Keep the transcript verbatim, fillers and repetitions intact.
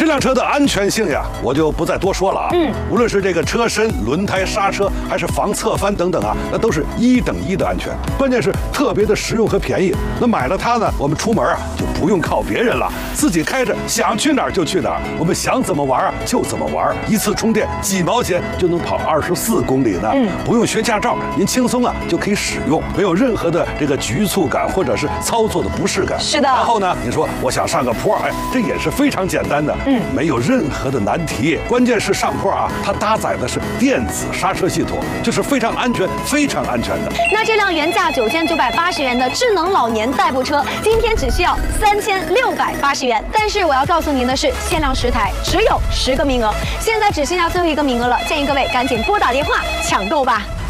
这辆车的安全性呀，我就不再多说了啊。嗯，无论是这个车身、轮胎、刹车，还是防侧翻等等啊，那都是一等一的安全。关键是特别的实用和便宜。那买了它呢，我们出门啊就不用靠别人了，自己开着想去哪儿就去哪儿，我们想怎么玩啊就怎么玩，一次充电几毛钱就能跑二十四公里呢。嗯，不用学驾照，您轻松啊就可以使用，没有任何的这个局促感或者是操作的不适感。 是的。 然后呢，你说我想上个坡，哎，这也是非常简单的。嗯，没有任何的难题。关键是上坡啊，它搭载的是电子刹车系统，就是非常安全、非常安全的。 那这辆原价九千九百八十元的智能老年代步车，今天只需要三千六百八十元。但是我要告诉您的是，限量十台，只有十个名额，现在只剩下最后一个名额了，建议各位赶紧拨打电话抢购吧。